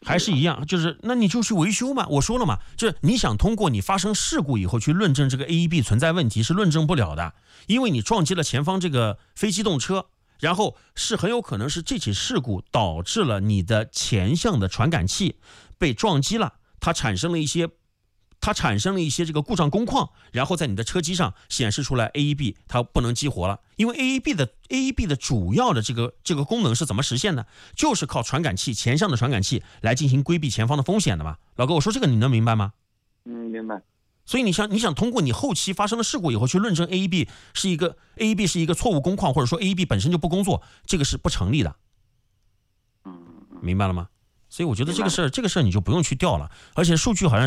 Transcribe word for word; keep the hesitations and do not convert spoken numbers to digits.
还是一样，就是那你就去维修嘛。我说了嘛，就是你想通过你发生事故以后去论证这个 A E B 存在问题是论证不了的，因为你撞击了前方这个非机动车，然后是很有可能是这起事故导致了你的前向的传感器被撞击了，它产生了一些。它产生了一些这个故障工况，然后在你的车机上显示出来 A E B 它不能激活了，因为 A E B 的 A E B 的主要的这个这个功能是怎么实现的？就是靠传感器前向的传感器来进行规避前方的风险的嘛。老哥，我说这个你能明白吗？ 嗯，明白。 所以你想你想通过你后期发生了事故以后去论证 A E B 是一个 A E B 是一个错误工况，或者说 A E B 本身就不工作，这个是不成立的。 嗯， 明白了吗？所以我觉得这个事儿这个事儿你就不用去调了，而且数据好像